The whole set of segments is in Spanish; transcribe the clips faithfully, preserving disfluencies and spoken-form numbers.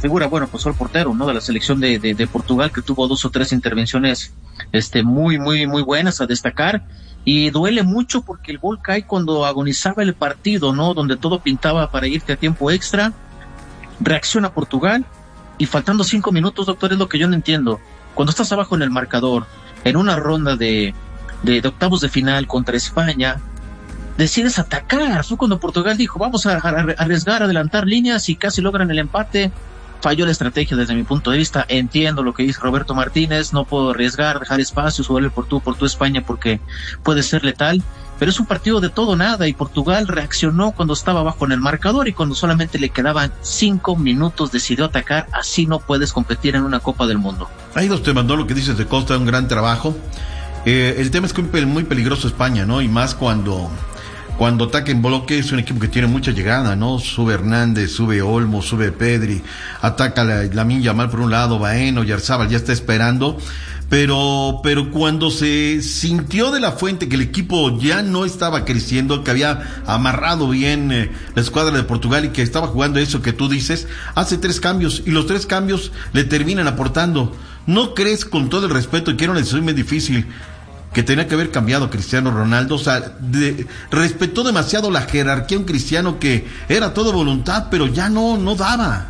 figura, bueno, pues fue el portero, ¿no? De la selección de, de, de Portugal, que tuvo dos o tres intervenciones, este, muy, muy, muy buenas a destacar, y duele mucho porque el gol cae cuando agonizaba el partido, ¿no? Donde todo pintaba para irte a tiempo extra, reacciona Portugal, y faltando cinco minutos, doctor, es lo que yo no entiendo. Cuando estás abajo en el marcador, en una ronda de, de, de octavos de final contra España, decides atacar. Fue cuando Portugal dijo, vamos a, a arriesgar, adelantar líneas, y casi logran el empate. Falló la estrategia desde mi punto de vista. Entiendo lo que dice Roberto Martínez, no puedo arriesgar, dejar espacios, jugarle por tú, por tú España, porque puede ser letal, pero es un partido de todo o nada, y Portugal reaccionó cuando estaba abajo en el marcador, y cuando solamente le quedaban cinco minutos decidió atacar. Así no puedes competir en una Copa del Mundo. Hay dos temas, ¿no? Lo que dices de Costa, un gran trabajo. Eh, el tema es que es muy peligroso España, ¿no? Y más cuando... Cuando ataca en bloque, es un equipo que tiene mucha llegada, ¿no? Sube Hernández, sube Olmo, sube Pedri, ataca la, Lamine Yamal por un lado, Baena, Oyarzabal ya está esperando, pero, pero cuando se sintió de la Fuente que el equipo ya no estaba creciendo, que había amarrado bien eh, la escuadra de Portugal y que estaba jugando eso que tú dices, hace tres cambios, y los tres cambios le terminan aportando. ¿No crees, con todo el respeto, y que era una decisión muy difícil, que tenía que haber cambiado Cristiano Ronaldo? O sea, de, respetó demasiado la jerarquía un Cristiano que era todo voluntad, pero ya no, no daba.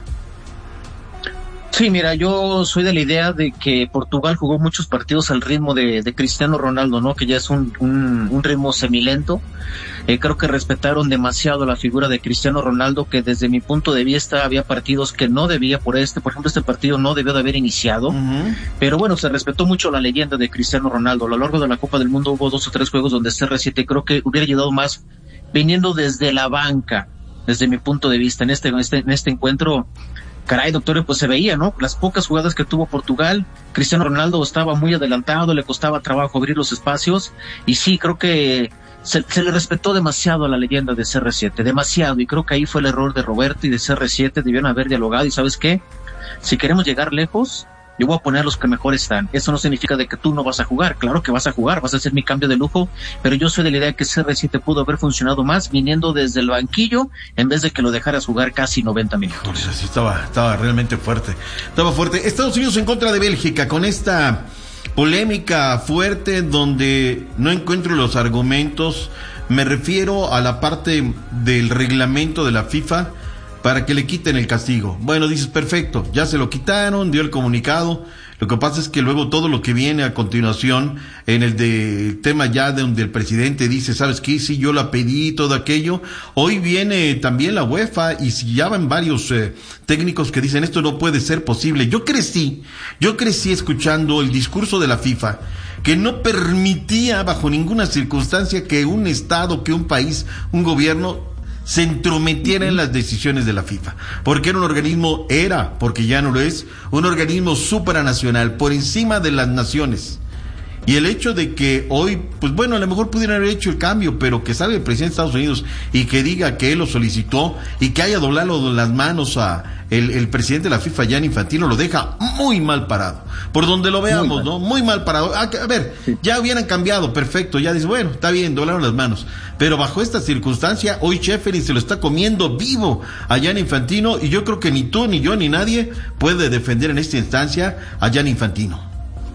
Sí, mira, yo soy de la idea de que Portugal jugó muchos partidos al ritmo de, de Cristiano Ronaldo, ¿no? Que ya es un, un, un ritmo semilento. Eh, creo que respetaron demasiado la figura de Cristiano Ronaldo, que desde mi punto de vista había partidos que no debía, por este, por ejemplo, este partido no debió de haber iniciado, uh-huh. Pero bueno, se respetó mucho la leyenda de Cristiano Ronaldo. A lo largo de la Copa del Mundo hubo dos o tres juegos donde C R siete creo que hubiera ayudado más viniendo desde la banca, desde mi punto de vista. En este, en este, en este encuentro, caray, doctor, pues se veía, ¿no? Las pocas jugadas que tuvo Portugal, Cristiano Ronaldo estaba muy adelantado, le costaba trabajo abrir los espacios, y sí, creo que se, se le respetó demasiado a la leyenda de C R siete, demasiado, y creo que ahí fue el error de Roberto y de C R siete, debieron haber dialogado, y ¿sabes qué? Si queremos llegar lejos, yo voy a poner a los que mejor están. Eso no significa de que tú no vas a jugar, claro que vas a jugar, vas a hacer mi cambio de lujo, pero yo soy de la idea que C R siete pudo haber funcionado más viniendo desde el banquillo en vez de que lo dejaras jugar casi noventa minutos. Pues así estaba, estaba realmente fuerte, estaba fuerte. Estados Unidos en contra de Bélgica, con esta polémica fuerte donde no encuentro los argumentos. Me refiero a la parte del reglamento de la FIFA para que le quiten el castigo. Bueno, dices, perfecto, ya se lo quitaron, dio el comunicado. Lo que pasa es que luego todo lo que viene a continuación, en el de tema ya de donde el presidente dice, ¿sabes qué? Sí, yo la pedí, todo aquello. Hoy viene también la UEFA, y si ya van varios eh, técnicos que dicen, esto no puede ser posible. Yo crecí, yo crecí escuchando el discurso de la FIFA, que no permitía bajo ninguna circunstancia que un estado, que un país, un gobierno se entrometiera en las decisiones de la FIFA, porque era un organismo, era, porque ya no lo es, un organismo supranacional, por encima de las naciones. Y el hecho de que hoy, pues bueno, a lo mejor pudieran haber hecho el cambio, pero que salga el presidente de Estados Unidos y que diga que él lo solicitó y que haya doblado las manos a el, el presidente de la FIFA, Gianni Infantino, lo deja muy mal parado. Por donde lo veamos, muy ¿no? Muy mal parado. A, a ver, sí. Ya hubieran cambiado, perfecto, ya dices, bueno, está bien, doblaron las manos. Pero bajo esta circunstancia, hoy Sheffield se lo está comiendo vivo a Gianni Infantino, y yo creo que ni tú, ni yo, ni nadie puede defender en esta instancia a Gianni Infantino.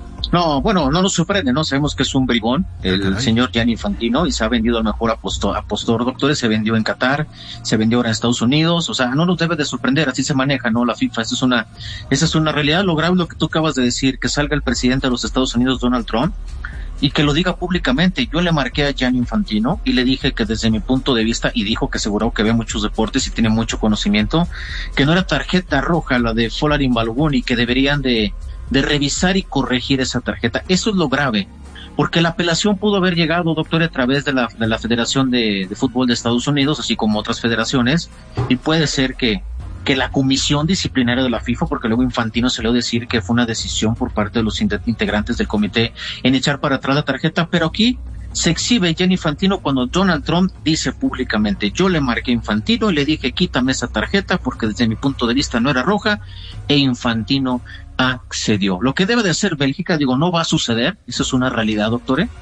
No, bueno, no nos sorprende, ¿no? Sabemos que es un bribón, el Caray. señor Gianni Infantino, y se ha vendido al mejor apostor, apostor, doctores, se vendió en Qatar, se vendió ahora en Estados Unidos, o sea, no nos debe de sorprender, así se maneja, ¿no? La FIFA, esa es una, esa es una realidad. Lo grave es lo que tú acabas de decir, que salga el presidente de los Estados Unidos, Donald Trump, y que lo diga públicamente. Yo le marqué a Gianni Infantino y le dije que desde mi punto de vista, y dijo que aseguró que ve muchos deportes y tiene mucho conocimiento, que no era tarjeta roja la de Folarin Balogun, y que deberían de de revisar y corregir esa tarjeta. Eso es lo grave, porque la apelación pudo haber llegado, doctor, a través de la, de la Federación de, de Fútbol de Estados Unidos, así como otras federaciones, y puede ser que, que la comisión disciplinaria de la FIFA, porque luego Infantino se le dio decir que fue una decisión por parte de los integrantes del comité en echar para atrás la tarjeta, pero aquí se exhibe Gianni Infantino cuando Donald Trump dice públicamente, yo le marqué a Infantino y le dije, quítame esa tarjeta porque desde mi punto de vista no era roja, e Infantino accedió. Lo que debe de hacer Bélgica, digo, no va a suceder, eso es una realidad, doctor,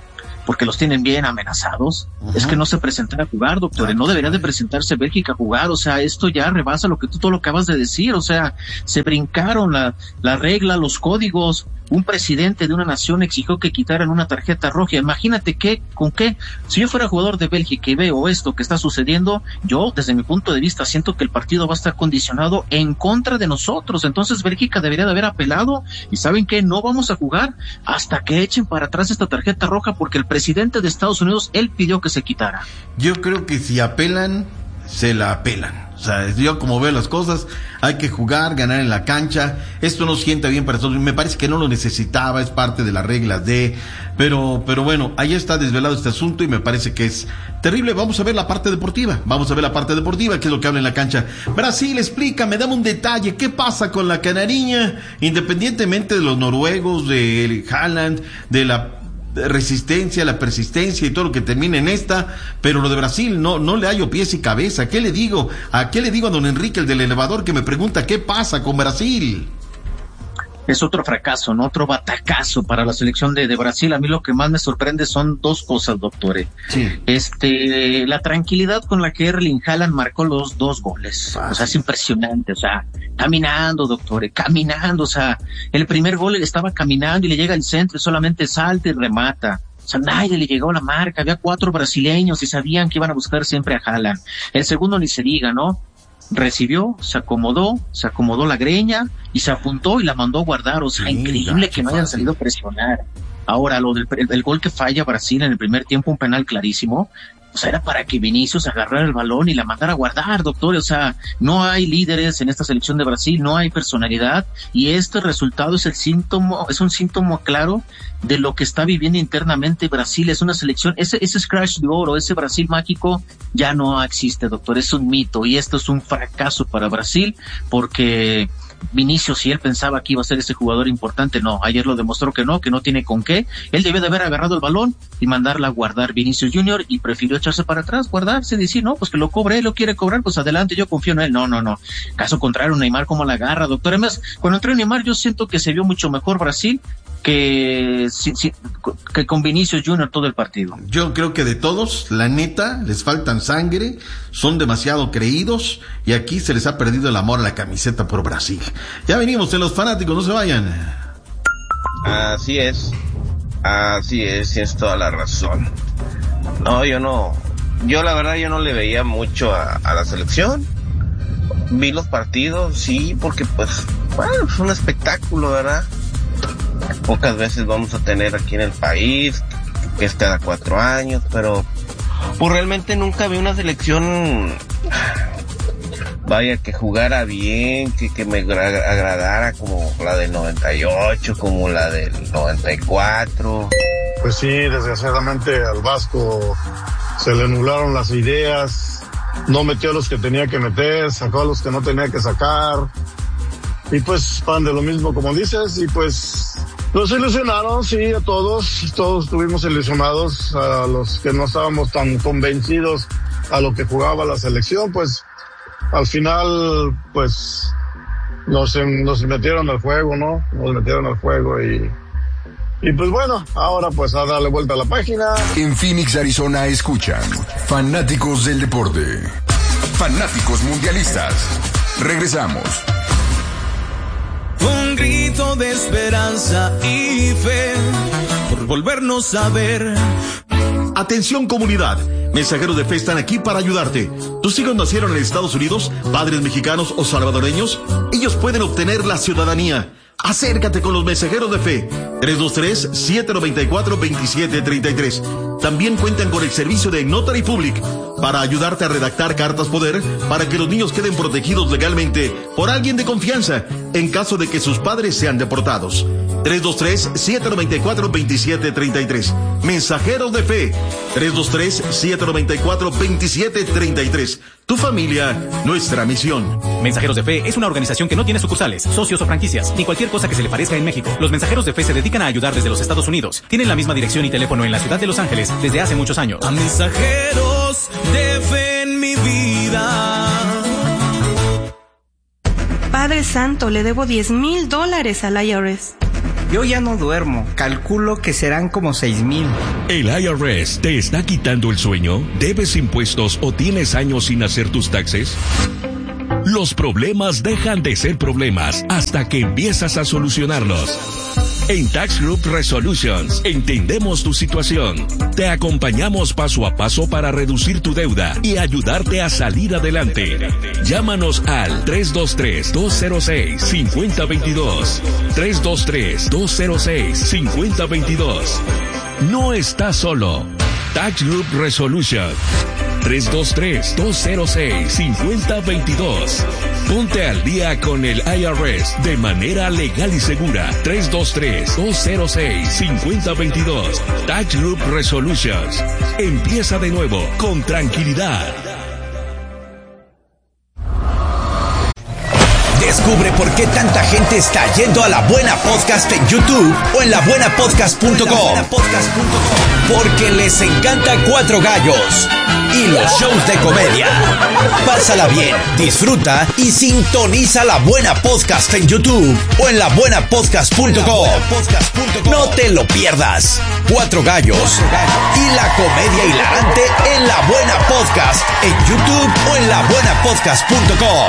porque los tienen bien amenazados, uh-huh. es que no se presentan a jugar, doctor, no debería de presentarse Bélgica a jugar, o sea, esto ya rebasa lo que tú todo lo acabas de decir, o sea, se brincaron la, la regla, los códigos. Un presidente de una nación exigió que quitaran una tarjeta roja. Imagínate qué, con qué, si yo fuera jugador de Bélgica y veo esto que está sucediendo, yo desde mi punto de vista siento que el partido va a estar condicionado en contra de nosotros. Entonces Bélgica debería de haber apelado y ¿saben qué? No vamos a jugar hasta que echen para atrás esta tarjeta roja porque el presidente de Estados Unidos, él pidió que se quitara. Yo creo que si apelan, se la apelan. O sea, yo como veo las cosas, hay que jugar, ganar en la cancha. Esto no sienta bien para todos. Me parece que no lo necesitaba, es parte de las reglas de... Pero, pero bueno, ahí está desvelado este asunto y me parece que es terrible. Vamos a ver la parte deportiva. Vamos a ver la parte deportiva, que es lo que habla en la cancha. Brasil, explícame, dame un detalle. ¿Qué pasa con la canariña? Independientemente de los noruegos, de Haaland, de la... resistencia, la persistencia y todo lo que termine en esta, pero lo de Brasil no no le hallo pies y cabeza. ¿Qué le digo? ¿A qué le digo a don Enrique, el del elevador, que me pregunta qué pasa con Brasil? Es otro fracaso, ¿no? Otro batacazo para la selección de, de Brasil. A mí lo que más me sorprende son dos cosas, doctor. Sí. Este, la tranquilidad con la que Erling Haaland marcó los dos goles. Fácil. O sea, es impresionante. O sea, caminando, doctor, caminando. O sea, el primer gol él estaba caminando y le llega al centro y solamente salta y remata. O sea, nadie le llegó a la marca. Había cuatro brasileños y sabían que iban a buscar siempre a Haaland. El segundo ni se diga, ¿no? Recibió, se acomodó, se acomodó la greña y se apuntó y la mandó a guardar. O sea, sí, increíble que no hayan salido a presionar. Ahora, lo del el, el gol que falla Brasil en el primer tiempo, un penal clarísimo. O sea, era para que Vinicius agarrara el balón y la mandara a guardar, doctor. O sea, no hay líderes en esta selección de Brasil, no hay personalidad, y este resultado es el síntoma, es un síntoma claro de lo que está viviendo internamente Brasil. Es una selección, ese, ese Scratch de oro, ese Brasil mágico ya no existe, doctor. Es un mito, y esto es un fracaso para Brasil, porque Vinicius, si él pensaba que iba a ser ese jugador importante, no, ayer lo demostró que no, que no tiene con qué. Él debió de haber agarrado el balón y mandarla a guardar Vinicius Junior, y prefirió echarse para atrás, guardarse, decir, no, pues que lo cobre, él lo quiere cobrar, pues adelante, yo confío en él. No, no, no, caso contrario, Neymar como la agarra, doctor. Además, cuando entró Neymar yo siento que se vio mucho mejor Brasil que, que con Vinicius Junior todo el partido. Yo creo que de todos, la neta, les faltan sangre, son demasiado creídos, y aquí se les ha perdido el amor a la camiseta por Brasil. Ya venimos en los fanáticos, no se vayan. Así es, así es, tienes toda la razón. No, yo no, yo la verdad yo no le veía mucho a, a la selección. Vi los partidos, sí, porque pues, bueno, es un espectáculo, ¿verdad? Pocas veces vamos a tener aquí en el país, que es cada cuatro años, pero pues realmente nunca vi una selección, vaya, que jugara bien, que, que me agradara como la del noventa y ocho, como la del noventa y cuatro. Pues sí, desgraciadamente al Vasco se le nublaron las ideas, no metió a los que tenía que meter, sacó a los que no tenía que sacar, y pues pan de lo mismo como dices, y pues nos ilusionaron, sí, a todos, todos estuvimos ilusionados, a los que no estábamos tan convencidos a lo que jugaba la selección, pues al final, pues nos, nos metieron al juego, ¿no? Nos metieron al juego y, y pues bueno, ahora pues a darle vuelta a la página. En Phoenix, Arizona, escuchan Fanáticos del Deporte, Fanáticos Mundialistas. Regresamos. Un grito de esperanza y fe por volvernos a ver. Atención, comunidad, mensajeros de fe están aquí para ayudarte. ¿Tus hijos nacieron en Estados Unidos, padres mexicanos o salvadoreños? Ellos pueden obtener la ciudadanía. Acércate con los mensajeros de fe. tres dos tres, siete nueve cuatro, dos siete tres tres. También cuentan con el servicio de Notary Public para ayudarte a redactar cartas poder para que los niños queden protegidos legalmente por alguien de confianza en caso de que sus padres sean deportados. tres dos tres, siete nueve cuatro, dos siete tres tres. Mensajeros de fe. tres dos tres, siete nueve cuatro, dos siete tres tres. Tu familia, nuestra misión. Mensajeros de Fe es una organización que no tiene sucursales, socios o franquicias, ni cualquier cosa que se le parezca en México. Los Mensajeros de Fe se dedican a ayudar desde los Estados Unidos. Tienen la misma dirección y teléfono en la ciudad de Los Ángeles desde hace muchos años. A mensajeros de fe en mi vida. Padre Santo, le debo diez mil dólares al I R S. Yo ya no duermo, calculo que serán como seis mil. ¿El I R S te está quitando el sueño? ¿Debes impuestos o tienes años sin hacer tus taxes? Los problemas dejan de ser problemas hasta que empiezas a solucionarlos. En Tax Group Resolutions entendemos tu situación. Te acompañamos paso a paso para reducir tu deuda y ayudarte a salir adelante. Llámanos al tres dos tres, dos cero seis, cinco cero dos dos. tres dos tres, dos cero seis, cinco cero dos dos. No estás solo. Tax Group Resolution. tres dos tres, dos cero seis, cinco cero dos dos. Ponte al día con el I R S de manera legal y segura. tres dos tres, dos cero seis, cinco cero dos dos. Tax Group Resolutions. Empieza de nuevo con tranquilidad. Descubre por qué tanta gente está yendo a La Buena Podcast en YouTube o en la buena podcast punto com. Porque les encanta Cuatro Gallos y los shows de comedia. Pásala bien, disfruta y sintoniza La Buena Podcast en YouTube o en la buena podcast punto com. No te lo pierdas. Cuatro Gallos y la comedia hilarante en La Buena Podcast en YouTube o en la buena podcast punto com.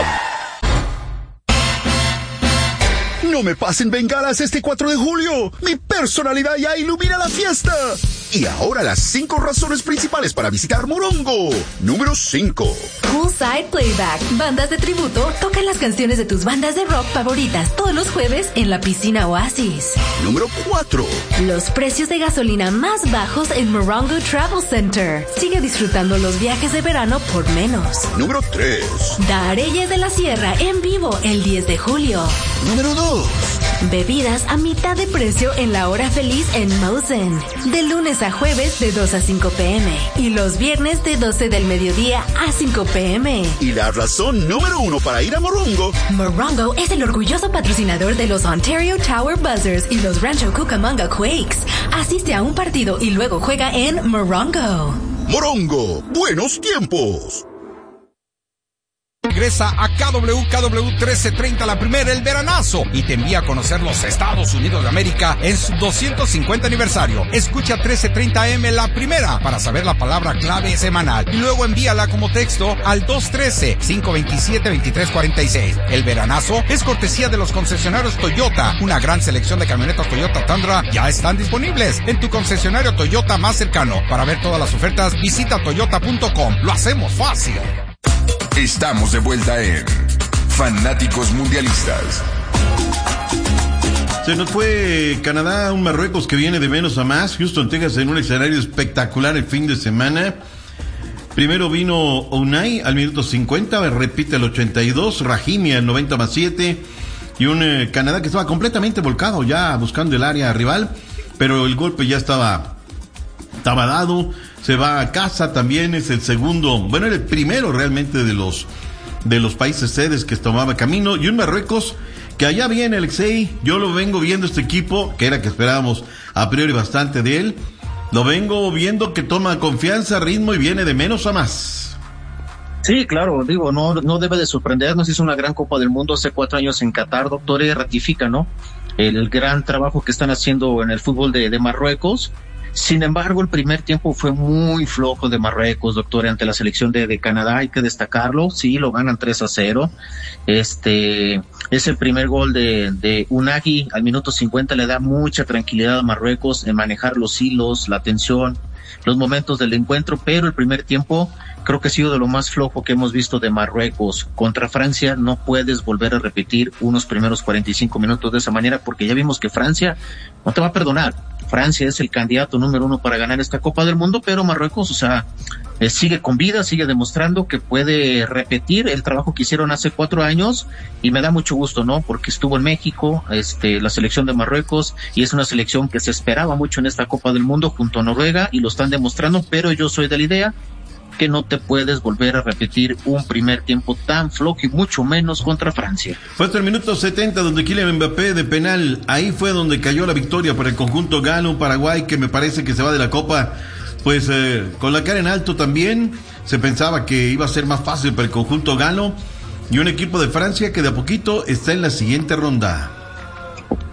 No me pasen bengalas este cuatro de julio. Mi personalidad ya ilumina la fiesta. Y ahora las cinco razones principales para visitar Morongo. Número cinco. Poolside Playback. Bandas de tributo tocan las canciones de tus bandas de rock favoritas todos los jueves en la piscina Oasis. Número cuatro. Los precios de gasolina más bajos en Morongo Travel Center. Sigue disfrutando los viajes de verano por menos. Número tres. Dareyes de la Sierra en vivo el diez de julio. Número dos. Bebidas a mitad de precio en la hora feliz en Mosen. De lunes a jueves de dos a cinco pm. Y los viernes de doce del mediodía a cinco pm. Y la razón número uno para ir a Morongo. Morongo es el orgulloso patrocinador de los Ontario Tower Buzzers y los Rancho Cucamonga Quakes. Asiste a un partido y luego juega en Morongo. Morongo, buenos tiempos. Regresa a K W K W trece treinta la primera, el veranazo, y te envía a conocer los Estados Unidos de América en su doscientos cincuenta aniversario. Escucha trece treinta eme la primera para saber la palabra clave semanal y luego envíala como texto al dos uno tres, cinco dos siete, dos tres cuatro seis. El veranazo es cortesía de los concesionarios Toyota. Una gran selección de camionetas Toyota Tundra ya están disponibles en tu concesionario Toyota más cercano. Para ver todas las ofertas, visita toyota punto com. Lo hacemos fácil. Estamos de vuelta en Fanáticos Mundialistas. Se nos fue Canadá, un Marruecos que viene de menos a más. Houston, Texas, en un escenario espectacular el fin de semana. Primero vino Unai al minuto cincuenta, repite el ochenta y dos, Rahimi al noventa más siete, y un eh, Canadá que estaba completamente volcado ya buscando el área rival, pero el golpe ya estaba, estaba dado. Se va a casa, también es el segundo, bueno, era el primero realmente de los de los países sedes que tomaba camino, y un Marruecos que allá viene, Alexei. Yo lo vengo viendo este equipo, que era que esperábamos a priori bastante de él, lo vengo viendo que toma confianza, ritmo y viene de menos a más. Sí, claro, digo, no no debe de sorprendernos, hizo una gran Copa del Mundo hace cuatro años en Qatar, doctor, y ratifica, ¿no?, el gran trabajo que están haciendo en el fútbol de, de Marruecos. Sin embargo, el primer tiempo fue muy flojo de Marruecos, doctor, ante la selección de, de Canadá, hay que destacarlo. Sí, lo ganan tres a cero. Este, es el primer gol de, de Unai al minuto cincuenta, le da mucha tranquilidad a Marruecos en manejar los hilos, la tensión, los momentos del encuentro, pero el primer tiempo creo que ha sido de lo más flojo que hemos visto de Marruecos. Contra Francia no puedes volver a repetir unos primeros cuarenta y cinco minutos de esa manera, porque ya vimos que Francia no te va a perdonar. Francia es el candidato número uno para ganar esta Copa del Mundo, pero Marruecos, o sea, eh, sigue con vida, sigue demostrando que puede repetir el trabajo que hicieron hace cuatro años, y me da mucho gusto, ¿no?, porque estuvo en México, este, la selección de Marruecos, y es una selección que se esperaba mucho en esta Copa del Mundo junto a Noruega, y lo están demostrando, pero yo soy de la idea que no te puedes volver a repetir un primer tiempo tan flojo, y mucho menos contra Francia. Fue hasta el minuto setenta donde Kylian Mbappé de penal, ahí fue donde cayó la victoria para el conjunto galo. Paraguay, que me parece que se va de la Copa pues eh, con la cara en alto también. Se pensaba que iba a ser más fácil para el conjunto galo, y un equipo de Francia que de a poquito está en la siguiente ronda.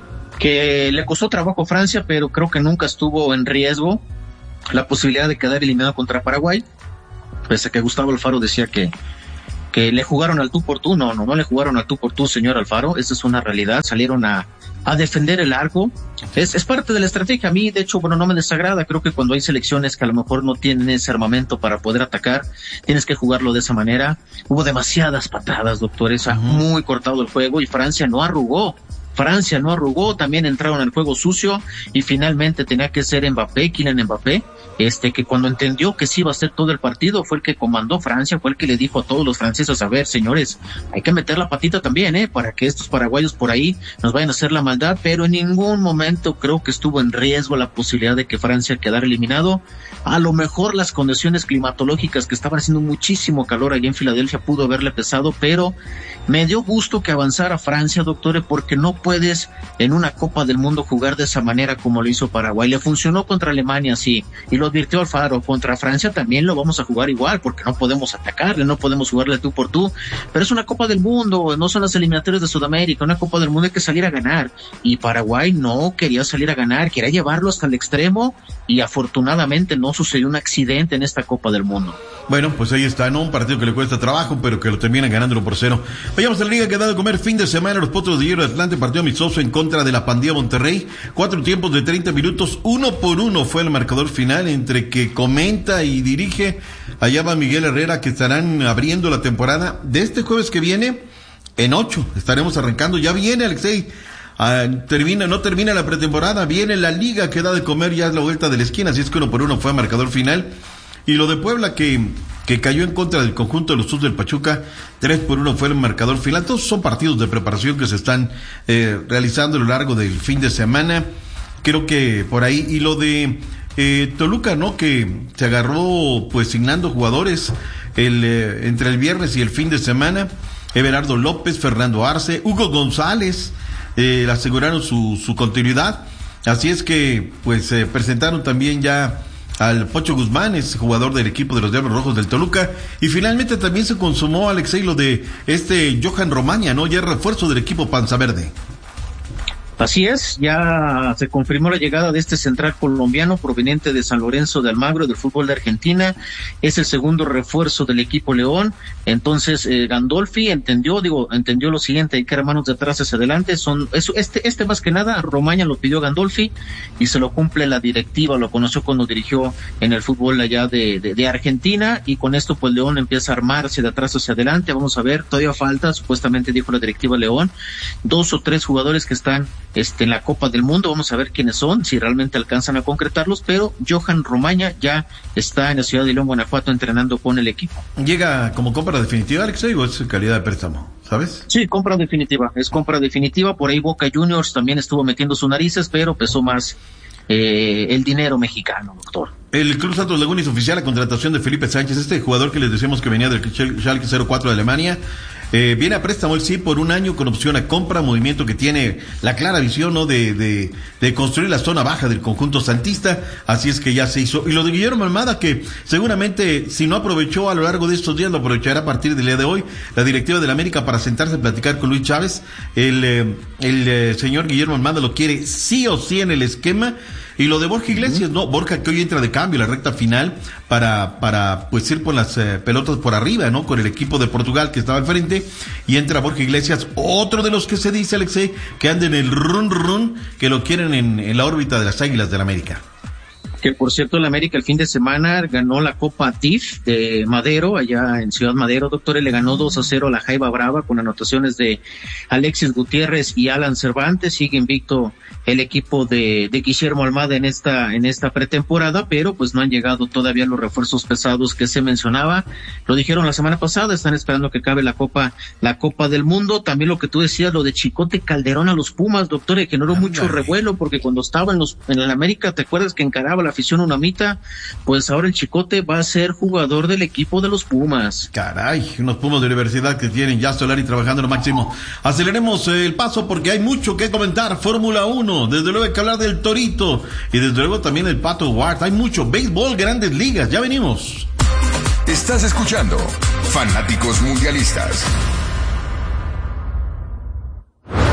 que le costó trabajo a Francia, pero creo que nunca estuvo en riesgo la posibilidad de quedar eliminado contra Paraguay, pese a que Gustavo Alfaro decía que que le jugaron al tú por tú. No, no, no le jugaron al tú por tú, señor Alfaro, esa es una realidad, salieron a, a defender el arco, es, es parte de la estrategia. A mí, de hecho, bueno, no me desagrada, creo que cuando hay selecciones que a lo mejor no tienen ese armamento para poder atacar, tienes que jugarlo de esa manera. Hubo demasiadas patadas, doctor, esa, uh-huh. muy cortado el juego, y Francia no arrugó. Francia no arrugó, también entraron al juego sucio, y finalmente tenía que ser Mbappé, Kylian Mbappé, este que cuando entendió que sí iba a ser todo el partido, fue el que comandó Francia, fue el que le dijo a todos los franceses, a ver, señores, hay que meter la patita también, eh, para que estos paraguayos por ahí nos vayan a hacer la maldad, pero en ningún momento creo que estuvo en riesgo la posibilidad de que Francia quedara eliminado. A lo mejor las condiciones climatológicas, que estaban haciendo muchísimo calor allá en Filadelfia, pudo haberle pesado, pero me dio gusto que avanzara Francia, doctores, porque no puedes en una Copa del Mundo jugar de esa manera como lo hizo Paraguay. Le funcionó contra Alemania, sí, y lo advirtió Alfaro, contra Francia también lo vamos a jugar igual, porque no podemos atacarle, no podemos jugarle tú por tú, pero es una Copa del Mundo, no son las eliminatorias de Sudamérica, una Copa del Mundo hay que salir a ganar, y Paraguay no quería salir a ganar, quería llevarlo hasta el extremo, y afortunadamente no sucedió un accidente en esta Copa del Mundo. Bueno, pues ahí está, ¿no? Un partido que le cuesta trabajo, pero que lo terminan ganándolo por cero. Vayamos a la liga que ha dado de comer fin de semana. Los Potros de Hierro de Atlante, partido amistoso en contra de la Pandilla Monterrey. Cuatro tiempos de treinta minutos, uno por uno fue el marcador final, entre que comenta y dirige. Allá va Miguel Herrera, que estarán abriendo la temporada de este jueves que viene. En ocho estaremos arrancando. Ya viene, Alexei. Ah, termina, no termina la pretemporada, viene la liga que da de comer, ya es la vuelta de la esquina, así es que uno por uno fue el marcador final. Y lo de Puebla, que, que cayó en contra del conjunto de los Tuzos del Pachuca, tres por uno fue el marcador final. Todos son partidos de preparación que se están eh, realizando a lo largo del fin de semana. Creo que por ahí, y lo de eh, Toluca, ¿no? Que se agarró pues signando jugadores el eh, entre el viernes y el fin de semana. Everardo López, Fernando Arce, Hugo González, eh, aseguraron su, su continuidad. Así es que pues eh, presentaron también ya al Pocho Guzmán, es jugador del equipo de los Diablos Rojos del Toluca, y finalmente también se consumó, Alexei, lo de este Johan Romaña, ¿no? Ya es refuerzo del equipo Panza Verde. Así es, ya se confirmó la llegada de este central colombiano proveniente de San Lorenzo de Almagro, del fútbol de Argentina. Es el segundo refuerzo del equipo León. Entonces eh, Gandolfi entendió, digo, entendió lo siguiente: hay que ir manos de atrás hacia adelante. Son eso, este, este más que nada Romaña lo pidió Gandolfi y se lo cumple la directiva. Lo conoció cuando dirigió en el fútbol allá de, de, de Argentina, y con esto pues León empieza a armarse de atrás hacia adelante. Vamos a ver, todavía falta, supuestamente dijo la directiva León, dos o tres jugadores que están Este, en la Copa del Mundo. Vamos a ver quiénes son, si realmente alcanzan a concretarlos, pero Johan Romaña ya está en la ciudad de León, Guanajuato, entrenando con el equipo. ¿Llega como compra definitiva, Alexei, o es calidad de préstamo? ¿Sabes? Sí, compra definitiva, es compra definitiva. Por ahí Boca Juniors también estuvo metiendo sus narices, pero pesó más eh, el dinero mexicano, doctor. El Club Santos Laguna hizo oficial la contratación de Felipe Sánchez, este jugador que les decíamos que venía del Schalke cero cuatro de Alemania. Eh, viene a préstamo, él sí, por un año con opción a compra, movimiento que tiene la clara visión, ¿no? De, de, de construir la zona baja del conjunto santista, así es que ya se hizo. Y lo de Guillermo Almada, que seguramente si no aprovechó a lo largo de estos días, lo aprovechará a partir del día de hoy, la directiva del América, para sentarse a platicar con Luis Chávez. El, eh, el eh, señor Guillermo Almada lo quiere sí o sí en el esquema. Y lo de Borja Iglesias, ¿no? Borja, que hoy entra de cambio la recta final para, para pues ir por las eh, pelotas por arriba, ¿no? Con el equipo de Portugal que estaba al frente, y entra Borja Iglesias, otro de los que se dice, Alexei, que anda en el run run, que lo quieren en, en la órbita de las Águilas del América. Que por cierto, el América el fin de semana ganó la Copa T I F de Madero, allá en Ciudad Madero, doctor, y le ganó dos a cero a la Jaiba Brava, con anotaciones de Alexis Gutiérrez y Alan Cervantes. Sigue invicto el equipo de, de Guillermo Almada en esta, en esta pretemporada, pero pues no han llegado todavía los refuerzos pesados que se mencionaba. Lo dijeron la semana pasada, están esperando que acabe la Copa, la Copa del Mundo. También lo que tú decías, lo de Chicote Calderón a los Pumas, doctor, y generó mucho revuelo, porque cuando estaba en los, en el América, ¿te acuerdas que encaraba la afición unamita? Pues ahora el Chicote va a ser jugador del equipo de los Pumas. Caray, unos Pumas de universidad que tienen ya Solari trabajando en lo máximo. Aceleremos el paso porque hay mucho que comentar. Fórmula uno, desde luego hay que hablar del Torito, y desde luego también el Pato Ward. Hay mucho béisbol, grandes ligas, ya venimos. Estás escuchando Fanáticos Mundialistas.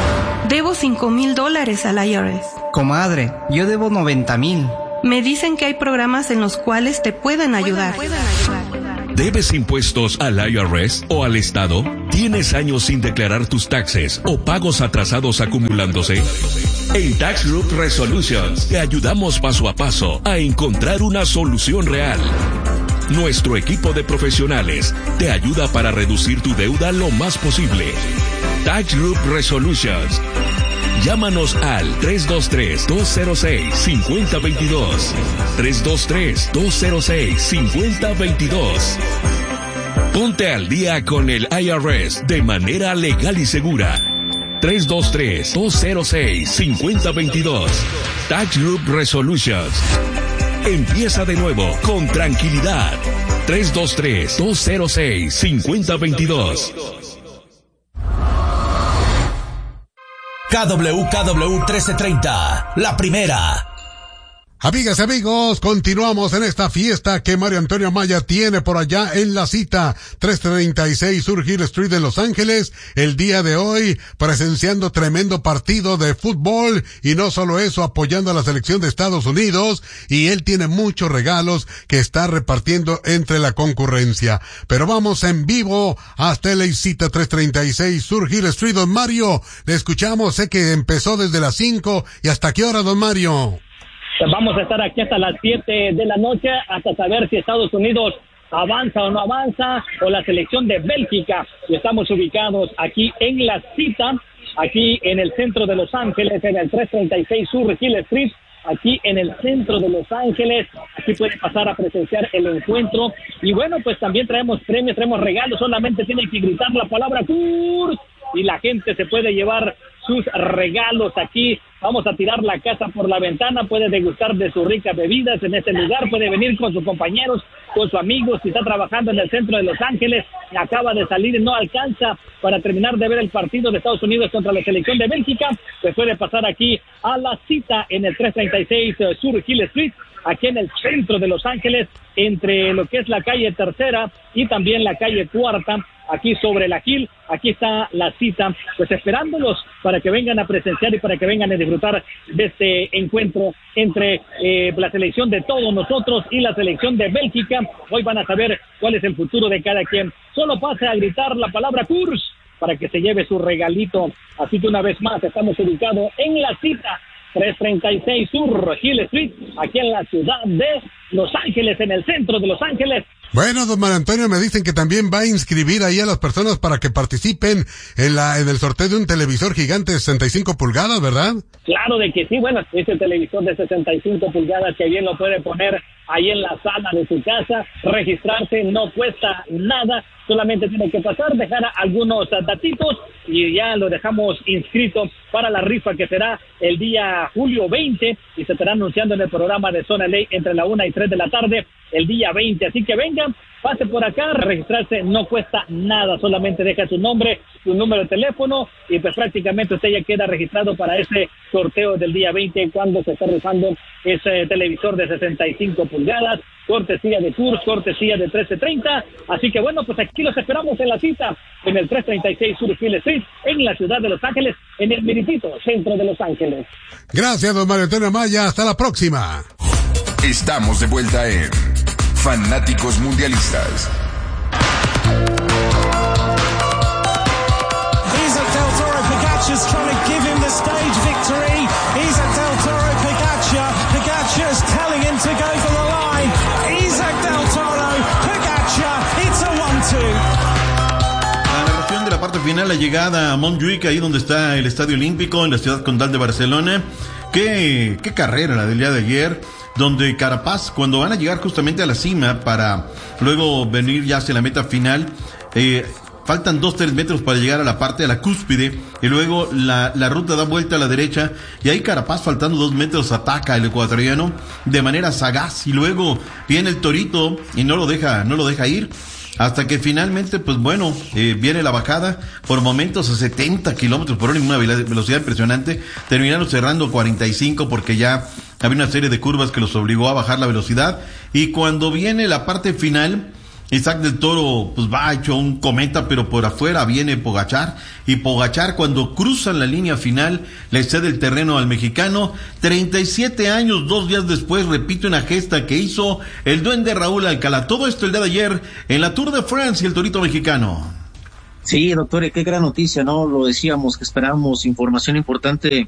Debo cinco mil dólares al I R S. Comadre, yo debo noventa mil. Me dicen que hay programas en los cuales te pueden ayudar. ¿Debes impuestos al I R S o al Estado? ¿Tienes años sin declarar tus taxes o pagos atrasados acumulándose? En Tax Group Resolutions te ayudamos paso a paso a encontrar una solución real. Nuestro equipo de profesionales te ayuda para reducir tu deuda lo más posible. Tax Group Resolutions. Llámanos al tres dos tres, dos cero seis, cinco cero dos dos. tres dos tres, dos cero seis, cinco cero dos dos. Ponte al día con el I R S de manera legal y segura. tres dos tres, dos cero seis, cinco cero dos dos. Tax Group Resolutions. Empieza de nuevo con tranquilidad. tres dos tres, dos cero seis, cinco cero dos dos. K W K W trece treinta, la primera. Amigas y amigos, continuamos en esta fiesta que Mario Antonio Amaya tiene por allá en la cita trescientos treinta y seis Sur Hill Street de Los Ángeles, el día de hoy presenciando tremendo partido de fútbol y no solo eso, apoyando a la selección de Estados Unidos, y él tiene muchos regalos que está repartiendo entre la concurrencia. Pero vamos en vivo hasta la cita trescientos treinta y seis Sur Hill Street. Don Mario, le escuchamos, sé que empezó desde las cinco y hasta qué hora, don Mario. Vamos a estar aquí hasta las siete de la noche hasta saber si Estados Unidos avanza o no avanza, o la selección de Bélgica. Y estamos ubicados aquí en la cita, aquí en el centro de Los Ángeles, en el trescientos treinta y seis Sur Hill Street, aquí en el centro de Los Ángeles. Aquí puede pasar a presenciar el encuentro. Y bueno, pues también traemos premios, traemos regalos. Solamente tienen que gritar la palabra Kurs y la gente se puede llevar sus regalos aquí. Vamos a tirar la casa por la ventana. Puede degustar de sus ricas bebidas en este lugar. Puede venir con sus compañeros, con sus amigos. Si está trabajando en el centro de Los Ángeles, acaba de salir y no alcanza para terminar de ver el partido de Estados Unidos contra la selección de Bélgica, pues puede pasar aquí a la cita en el trescientos treinta y seis Sur Hill Street, aquí en el centro de Los Ángeles, entre lo que es la calle Tercera y también la calle Cuarta, aquí sobre la Hill. Aquí está la cita, pues esperándolos para que vengan a presenciar y para que vengan a disfrutar de este encuentro entre eh, la selección de todos nosotros y la selección de Bélgica. Hoy van a saber cuál es el futuro de cada quien. Solo pase a gritar la palabra Kurs para que se lleve su regalito. Así que una vez más estamos ubicados en la cita trescientos treinta y seis Sur Hill Street, aquí en la ciudad de Los Ángeles, en el centro de Los Ángeles. Bueno, don Mario Antonio, me dicen que también va a inscribir ahí a las personas para que participen en la en el sorteo de un televisor gigante de sesenta y cinco pulgadas, ¿verdad? Claro de que sí. Bueno, ese televisor de sesenta y cinco pulgadas que bien lo puede poner ahí en la sala de su casa. Registrarse no cuesta nada, solamente tiene que pasar, dejar algunos datitos y ya lo dejamos inscrito para la rifa que será el día julio veinte y se estará anunciando en el programa de Zona Ley entre la una y tres de la tarde el día veinte. Así que vengan, pase por acá, registrarse no cuesta nada, solamente deja su nombre, su número de teléfono y pues prácticamente usted ya queda registrado para ese sorteo del día veinte cuando se está rifando ese televisor de sesenta y cinco pulgadas, cortesía de Kurs, cortesía de trece treinta. Así que bueno, pues aquí los esperamos en la cita en el trescientos treinta y seis Sur Hill Street, en la ciudad de Los Ángeles, en el meritito centro de Los Ángeles. Gracias, don Mario Antonio Amaya. Hasta la próxima. Estamos de vuelta en Fanáticos Mundialistas. Isaac Del Toro Pogacar's trying to give him the stage victory. Isaac Del Toro Pogacar. Pogacar's telling him to go for the line. Isaac Del Toro Pogacar. It's a one two. La narración de la parte final, la llegada a Montjuic, ahí donde está el Estadio Olímpico, en la ciudad condal de Barcelona. Qué, qué carrera la del día de ayer, donde Carapaz, cuando van a llegar justamente a la cima para luego venir ya hacia la meta final, eh, faltan dos, tres metros para llegar a la parte de la cúspide, y luego la, la ruta da vuelta a la derecha, y ahí Carapaz, faltando dos metros, ataca el ecuatoriano de manera sagaz, y luego viene el Torito y no lo deja, no lo deja ir, hasta que finalmente, pues bueno, eh, viene la bajada, por momentos a setenta kilómetros por hora, en una velocidad impresionante, terminaron cerrando cuarenta y cinco porque ya había una serie de curvas que los obligó a bajar la velocidad, y cuando viene la parte final, Isaac del Toro pues va hecho un cometa, pero por afuera viene Pogačar, y Pogačar cuando cruzan la línea final le cede el terreno al mexicano. Treinta y siete años, dos días después, repite una gesta que hizo el duende Raúl Alcalá. Todo esto el día de ayer en la Tour de France y el torito mexicano. Sí, doctor, qué gran noticia, ¿no? Lo decíamos que esperábamos información importante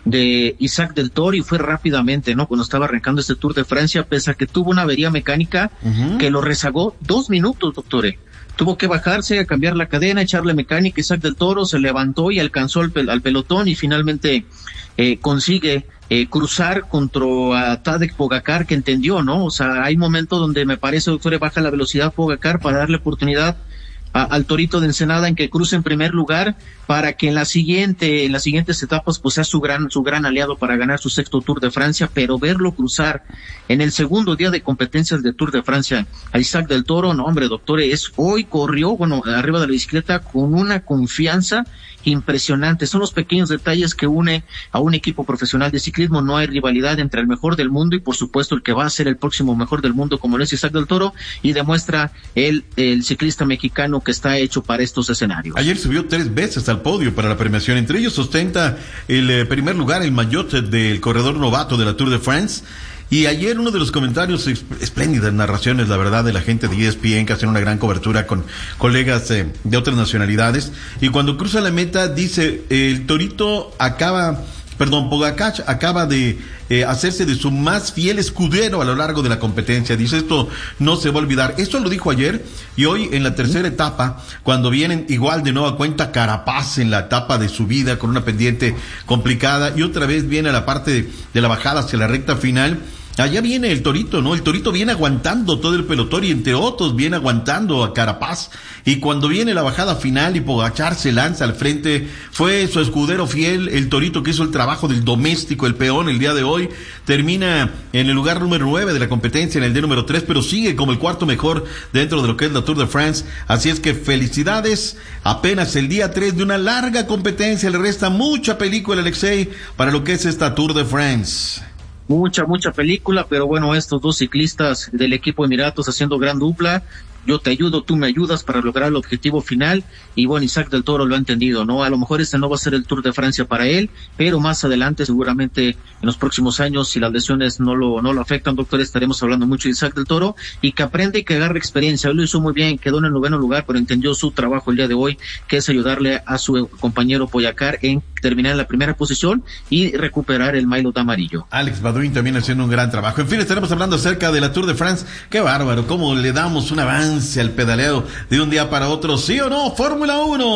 de Isaac del Toro, y fue rápidamente, ¿no? Cuando estaba arrancando este Tour de Francia, pese a que tuvo una avería mecánica uh-huh. que lo rezagó dos minutos, doctor. Tuvo que bajarse, a cambiar la cadena, echarle mecánica. Isaac del Toro se levantó y alcanzó al, pel- al pelotón y finalmente eh, consigue eh, cruzar contra a Tadej Pogačar, que entendió, ¿no? O sea, hay momentos donde me parece, doctor, baja la velocidad Pogačar para darle oportunidad A, al torito de Ensenada en que cruce en primer lugar, para que en la siguiente, en las siguientes etapas pues sea su gran, su gran aliado para ganar su sexto Tour de Francia. Pero verlo cruzar en el segundo día de competencias de Tour de Francia a Isaac del Toro, no hombre, doctor, es hoy corrió, bueno, arriba de la bicicleta con una confianza impresionante. Son los pequeños detalles que une a un equipo profesional de ciclismo. No hay rivalidad entre el mejor del mundo y por supuesto el que va a ser el próximo mejor del mundo, como lo es Isaac del Toro, y demuestra el, el ciclista mexicano que está hecho para estos escenarios. Ayer subió tres veces al podio para la premiación, entre ellos ostenta el eh, primer lugar, el maillot del corredor novato de la Tour de France. Y ayer uno de los comentarios, espléndidas narraciones, la verdad, de la gente de E S P N, que hacen una gran cobertura con colegas eh, de otras nacionalidades. Y cuando cruza la meta, dice, el torito acaba, perdón, Pogačar acaba de eh, hacerse de su más fiel escudero a lo largo de la competencia. Dice, esto no se va a olvidar. Esto lo dijo ayer, y hoy en la tercera etapa, cuando vienen igual de nueva cuenta Carapaz en la etapa de subida con una pendiente complicada, y otra vez viene a la parte de, de la bajada hacia la recta final. Allá viene el torito, ¿no? El torito viene aguantando todo el pelotón y entre otros viene aguantando a Carapaz. Y cuando viene la bajada final y Pogačar se lanza al frente, fue su escudero fiel, el torito, que hizo el trabajo del doméstico, el peón, el día de hoy. Termina en el lugar número nueve de la competencia, en el día número tres, pero sigue como el cuarto mejor dentro de lo que es la Tour de France. Así es que felicidades, apenas el día tres de una larga competencia, le resta mucha película, Alexei, para lo que es esta Tour de France. Mucha, mucha película, pero bueno, estos dos ciclistas del equipo Emiratos haciendo gran dupla. Yo te ayudo, tú me ayudas para lograr el objetivo final. Y bueno, Isaac del Toro lo ha entendido, ¿no? A lo mejor este no va a ser el Tour de Francia para él, pero más adelante, seguramente en los próximos años, si las lesiones no lo, no lo afectan, doctor, estaremos hablando mucho de Isaac del Toro, y que aprende y que agarre experiencia. Él lo hizo muy bien, quedó en el noveno lugar, pero entendió su trabajo el día de hoy, que es ayudarle a su compañero Pogačar en terminar en la primera posición y recuperar el maillot amarillo. Alex Baduin también haciendo un gran trabajo. En fin, estaremos hablando acerca de la Tour de France. Qué bárbaro, cómo le damos un avance al pedaleo de un día para otro. ¿Sí o no? Fórmula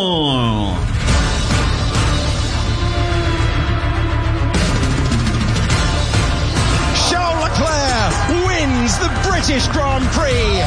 uno. Charles Leclerc wins the British Grand Prix.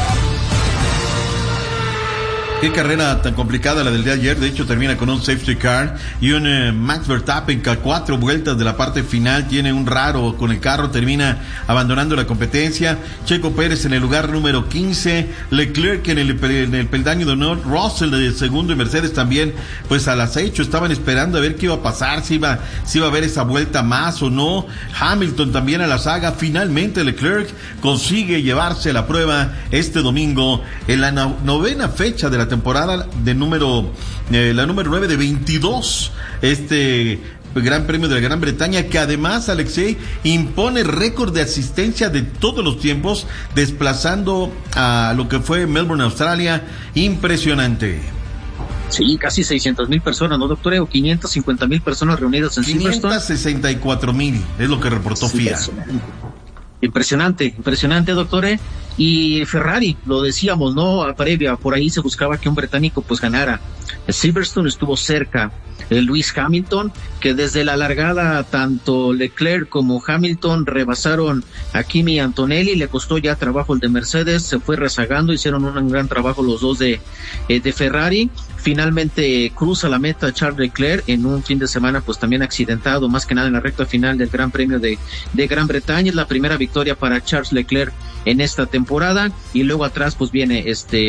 Qué carrera tan complicada la del día de ayer. De hecho, termina con un safety car y un eh, Max Verstappen que a cuatro vueltas de la parte final tiene un raro con el carro, termina abandonando la competencia. Checo Pérez en el lugar número quince, Leclerc en el, en el peldaño de honor, Russell de segundo y Mercedes también pues al acecho, estaban esperando a ver qué iba a pasar, si iba, si iba a haber esa vuelta más o no. Hamilton también a la saga. Finalmente Leclerc consigue llevarse la prueba este domingo en la no, novena fecha de la temporada de número eh, la número nueve de veintidós, este Gran Premio de la Gran Bretaña, que además, Alexei, impone récord de asistencia de todos los tiempos, desplazando a lo que fue Melbourne, Australia. Impresionante. Sí, casi seiscientas mil personas, ¿no, doctor? O quinientas cincuenta mil personas reunidas en Silverstone. quinientas sesenta y cuatro mil es lo que reportó sí, F I A. Impresionante, impresionante, doctor. Y Ferrari, lo decíamos, ¿no? A previa, por ahí se buscaba que un británico pues ganara. Silverstone estuvo cerca. El Lewis Hamilton, que desde la largada tanto Leclerc como Hamilton rebasaron a Kimi Antonelli, le costó ya trabajo el de Mercedes, se fue rezagando, hicieron un gran trabajo los dos de, eh, de Ferrari. Finalmente cruza la meta Charles Leclerc en un fin de semana pues también accidentado, más que nada en la recta final del Gran Premio de, de Gran Bretaña. Es la primera victoria para Charles Leclerc en esta temporada, y luego atrás pues viene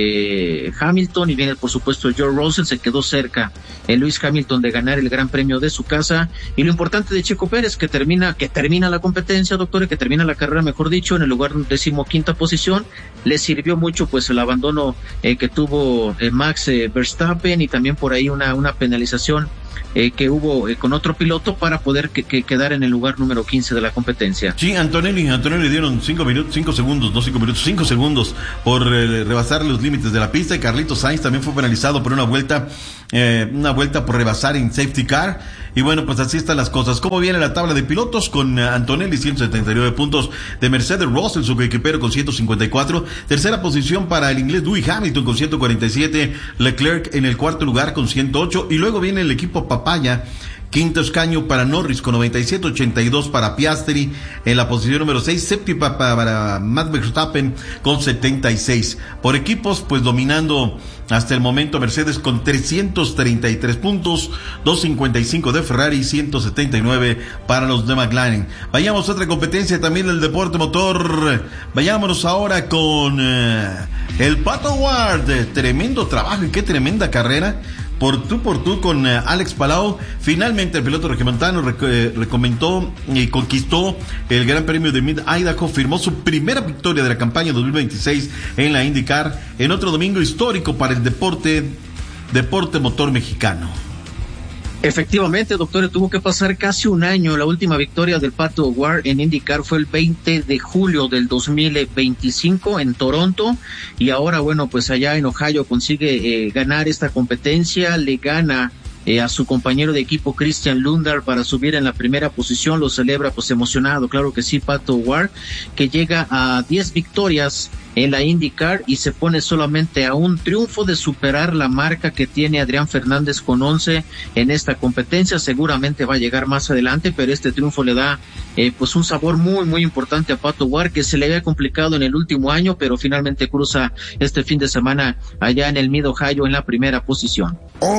este Hamilton y viene por supuesto George Russell. Se quedó cerca el Lewis Hamilton de ganar el Gran Premio de su casa, y lo importante de Checo Pérez que termina que termina la competencia, doctor, que termina la carrera, mejor dicho, en el lugar decimoquinta posición. Le sirvió mucho pues el abandono eh, que tuvo eh, Max eh, Verstappen, y también por ahí una una penalización Eh, que hubo eh, con otro piloto para poder que, que quedar en el lugar número quince de la competencia. Sí, Antonelli, Antonelli le dieron cinco minutos, cinco segundos, no cinco minutos, cinco segundos por eh, rebasar los límites de la pista, y Carlitos Sainz también fue penalizado por una vuelta, eh, una vuelta por rebasar en safety car. Y bueno, pues así están las cosas. ¿Cómo viene la tabla de pilotos? Con uh, Antonelli ciento setenta y nueve puntos de Mercedes, Russell su coequipero con ciento cincuenta y cuatro, tercera posición para el inglés Lewis Hamilton con ciento cuarenta y siete, Leclerc en el cuarto lugar con ciento ocho, y luego viene el equipo Papaya, quinto escaño para Norris con noventa y siete, ochenta y dos para Piastri en la posición número seis, séptima para Max Verstappen con setenta y seis. Por equipos, pues dominando hasta el momento Mercedes con trescientos treinta y tres puntos, doscientos cincuenta y cinco de Ferrari, ciento setenta y nueve para los de McLaren. Vayamos a otra competencia también del deporte motor. Vayámonos ahora con uh, el Pato Ward. Tremendo trabajo y qué tremenda carrera. Por tú por tú con uh, Alex Palau. Finalmente el piloto regiomontano rec eh, recomendó y conquistó el Gran Premio de Mid Idaho. Firmó su primera victoria de la campaña dos mil veintiséis en la IndyCar, en otro domingo histórico para el deporte deporte motor mexicano. Efectivamente, doctor, tuvo que pasar casi un año. La última victoria del Pato O'Ward en IndyCar fue el veinte de julio del dos mil veinticinco en Toronto, y ahora, bueno, pues allá en Ohio consigue eh, ganar esta competencia. Le gana eh, a su compañero de equipo Christian Lundgaard para subir en la primera posición. Lo celebra pues emocionado, claro que sí, Pato O'Ward, que llega a diez victorias en la IndyCar y se pone solamente a un triunfo de superar la marca que tiene Adrián Fernández con once en esta competencia. Seguramente va a llegar más adelante, pero este triunfo le da eh, pues un sabor muy muy importante a Pato O'Ward, que se le había complicado en el último año, pero finalmente cruza este fin de semana allá en el Mid Ohio en la primera posición.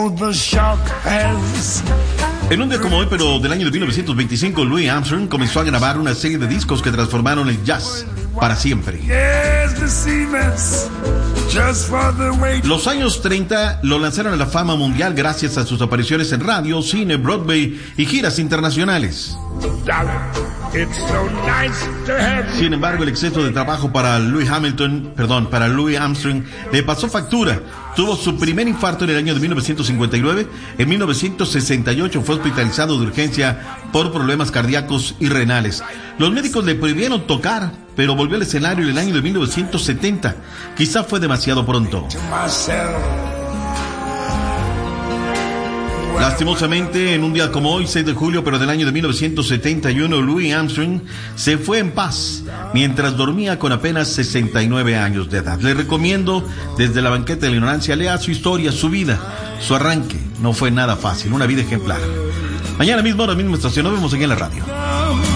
En un día como hoy, pero del año de mil novecientos veinticinco, Louis Armstrong comenzó a grabar una serie de discos que transformaron el jazz para siempre. Los años treinta lo lanzaron a la fama mundial gracias a sus apariciones en radio, cine, Broadway y giras internacionales. Sin embargo, el exceso de trabajo para Louis Hamilton, perdón, para Louis Armstrong le pasó factura. Tuvo su primer infarto en el año de mil novecientos cincuenta y nueve. En mil novecientos sesenta y ocho fue hospitalizado de urgencia por problemas cardíacos y renales. Los médicos le prohibieron tocar, pero volvió al escenario en el año de mil novecientos setenta. Quizá fue demasiado pronto. Lastimosamente, en un día como hoy, seis de julio, pero del año de mil novecientos setenta y uno, Louis Armstrong se fue en paz mientras dormía con apenas sesenta y nueve años de edad. Le recomiendo, desde la banqueta de la ignorancia, lea su historia, su vida, su arranque. No fue nada fácil, una vida ejemplar. Mañana mismo, ahora mismo estación, nos vemos aquí en la radio.